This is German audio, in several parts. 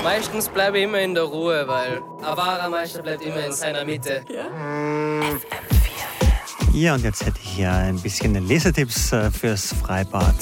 Meistens bleibe ich immer in der Ruhe, weil ein wahrer Meister bleibt immer in seiner Mitte. Ja? Ja, und jetzt hätte ich hier ein bisschen Lesetipps fürs Freibad.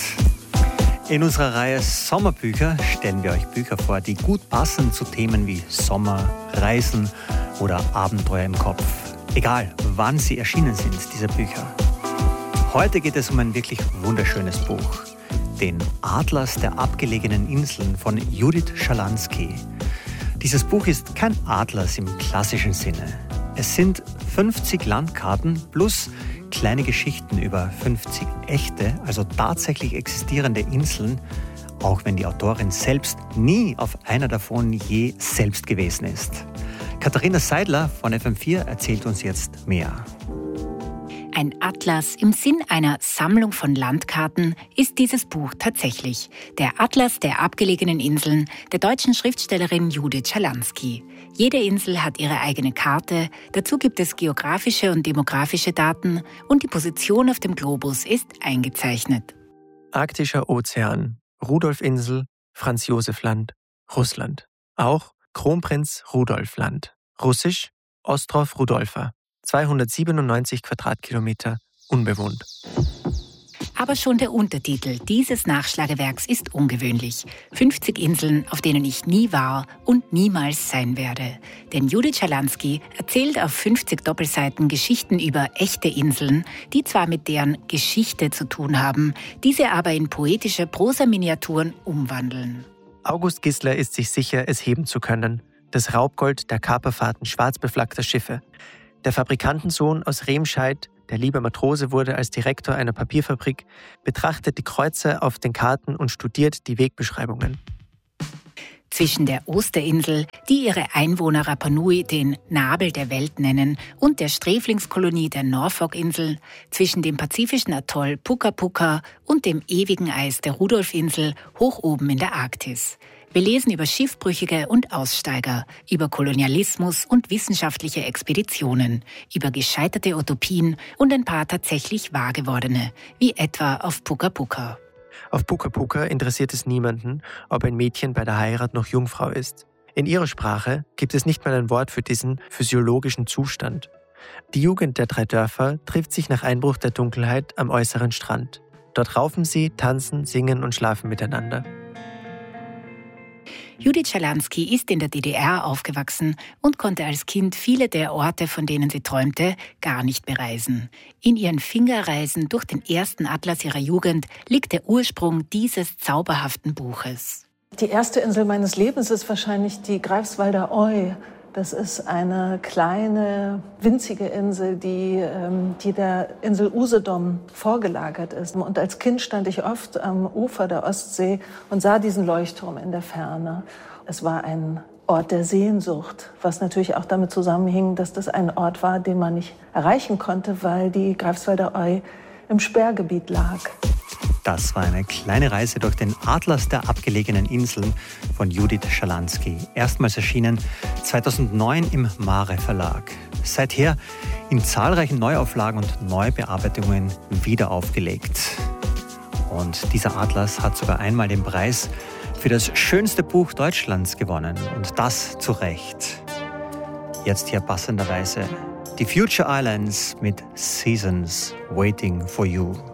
In unserer Reihe Sommerbücher stellen wir euch Bücher vor, die gut passen zu Themen wie Sommer, Reisen oder Abenteuer im Kopf. Egal, wann sie erschienen sind, diese Bücher. Heute geht es um ein wirklich wunderschönes Buch. Den Atlas der abgelegenen Inseln von Judith Schalansky. Dieses Buch ist kein Atlas im klassischen Sinne. Es sind 50 Landkarten plus kleine Geschichten über 50 echte, also tatsächlich existierende Inseln, auch wenn die Autorin selbst nie auf einer davon je selbst gewesen ist. Katharina Seidler von FM4 erzählt uns jetzt mehr. Ein Atlas im Sinn einer Sammlung von Landkarten ist dieses Buch tatsächlich. Der Atlas der abgelegenen Inseln der deutschen Schriftstellerin Judith Schalansky. Jede Insel hat ihre eigene Karte, dazu gibt es geografische und demografische Daten und die Position auf dem Globus ist eingezeichnet. Arktischer Ozean, Rudolfinsel, Franz-Josef-Land, Russland. Auch Kronprinz Rudolf-Land. Russisch Ostrov Rudolfa. 297 Quadratkilometer, unbewohnt. Aber schon der Untertitel dieses Nachschlagewerks ist ungewöhnlich. 50 Inseln, auf denen ich nie war und niemals sein werde. Denn Judith Schalansky erzählt auf 50 Doppelseiten Geschichten über echte Inseln, die zwar mit deren Geschichte zu tun haben, diese aber in poetische Prosa-Miniaturen umwandeln. August Gissler ist sich sicher, es heben zu können. Das Raubgold der Kaperfahrten schwarz beflaggter Schiffe. Der Fabrikantensohn aus Remscheid, der lieber Matrose wurde als Direktor einer Papierfabrik, betrachtet die Kreuze auf den Karten und studiert die Wegbeschreibungen. Zwischen der Osterinsel, die ihre Einwohner Rapa Nui den Nabel der Welt nennen, und der Sträflingskolonie der Norfolk-Insel, zwischen dem pazifischen Atoll Puka Puka und dem ewigen Eis der Rudolfinsel hoch oben in der Arktis. Wir lesen über Schiffbrüchige und Aussteiger, über Kolonialismus und wissenschaftliche Expeditionen, über gescheiterte Utopien und ein paar tatsächlich wahr gewordene, wie etwa auf Puka Puka. Auf Puka Puka interessiert es niemanden, ob ein Mädchen bei der Heirat noch Jungfrau ist. In ihrer Sprache gibt es nicht mal ein Wort für diesen physiologischen Zustand. Die Jugend der 3 Dörfer trifft sich nach Einbruch der Dunkelheit am äußeren Strand. Dort raufen sie, tanzen, singen und schlafen miteinander. Judith Schalansky ist in der DDR aufgewachsen und konnte als Kind viele der Orte, von denen sie träumte, gar nicht bereisen. In ihren Fingerreisen durch den ersten Atlas ihrer Jugend liegt der Ursprung dieses zauberhaften Buches. Die erste Insel meines Lebens ist wahrscheinlich die Greifswalder Oy. Das ist eine kleine, winzige Insel, die der Insel Usedom vorgelagert ist. Und als Kind stand ich oft am Ufer der Ostsee und sah diesen Leuchtturm in der Ferne. Es war ein Ort der Sehnsucht, was natürlich auch damit zusammenhing, dass das ein Ort war, den man nicht erreichen konnte, weil die Greifswalder Oy im Sperrgebiet lag. Das war eine kleine Reise durch den Atlas der abgelegenen Inseln von Judith Schalansky. Erstmals erschienen 2009 im Mare Verlag. Seither in zahlreichen Neuauflagen und Neubearbeitungen wieder aufgelegt. Und dieser Atlas hat sogar einmal den Preis für das schönste Buch Deutschlands gewonnen. Und das zu Recht. Jetzt hier passenderweise die Future Islands mit Seasons Waiting for You.